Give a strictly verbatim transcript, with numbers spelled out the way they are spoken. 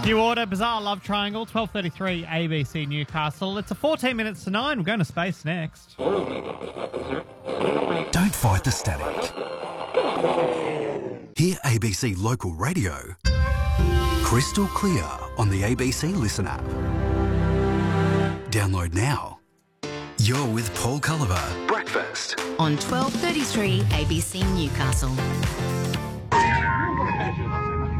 New Order, Bizarre Love Triangle, twelve thirty-three A B C Newcastle. It's a fourteen minutes to nine. We're going to space next. Don't fight the static. Hear A B C Local Radio crystal clear on the A B C Listen app. Download now. You're with Paul Culliver. Breakfast on twelve thirty-three A B C Newcastle.